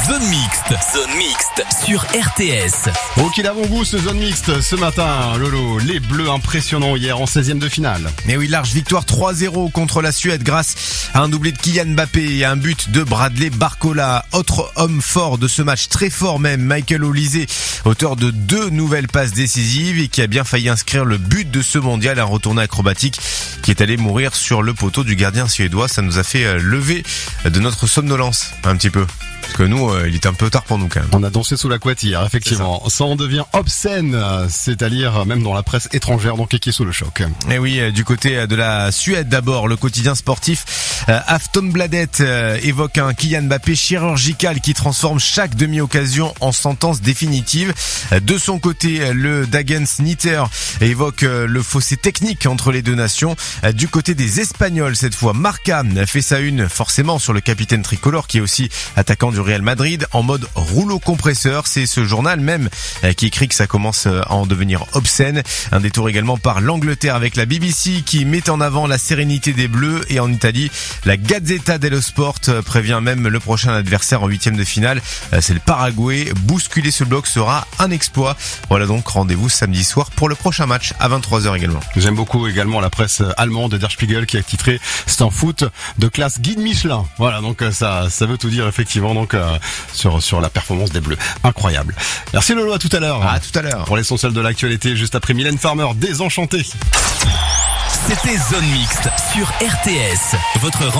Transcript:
Zone mixte sur RTS. Oh, qu'il a bon goût ce zone mixte ce matin, Lolo. Les Bleus impressionnants hier en 16e de finale. Et oui, large victoire 3-0 contre la Suède grâce à un doublé de Kylian Mbappé et un but de Bradley Barcola. Autre homme fort de ce match, très fort même, Michael Olise, auteur de 2 nouvelles passes décisives et qui a bien failli inscrire le but de ce mondial, un retourné acrobatique qui est allé mourir sur le poteau du gardien suédois. Ça nous a fait lever de notre somnolence un petit peu. Parce que nous, il était un peu tard pour nous quand même. On a dansé sous la couette hier, effectivement. Ça en devient obscène, c'est à lire même dans la presse étrangère, donc qui est sous le choc. Et oui, du côté de la Suède d'abord, le quotidien sportif Aftonbladet évoque un Kylian Mbappé chirurgical qui transforme chaque demi-occasion en sentence définitive. De son côté, le Dagens Nyheter évoque le fossé technique entre les deux nations. Du côté des Espagnols, cette fois, Marca fait sa une forcément sur le capitaine tricolore qui est aussi attaquant du Real Madrid en mode rouleau compresseur. C'est ce journal même qui écrit que ça commence à en devenir obscène. Un détour également par l'Angleterre avec la BBC qui met en avant la sérénité des Bleus, et en Italie, la Gazzetta dello Sport prévient même le prochain adversaire en 8e de finale. C'est le Paraguay. Bousculer ce bloc sera un exploit. Voilà donc, rendez-vous samedi soir pour le prochain match à 23h également. J'aime beaucoup également la presse allemande Der Spiegel qui a titré "C'est un foot de classe guide Michelin". Voilà, donc ça veut tout dire effectivement. Donc sur la performance des Bleus. Incroyable. Merci Lolo, à tout à l'heure. À tout à l'heure. Pour l'essentiel de l'actualité, juste après Mylène Farmer, Désenchanté. C'était Zone mixte sur RTS. Votre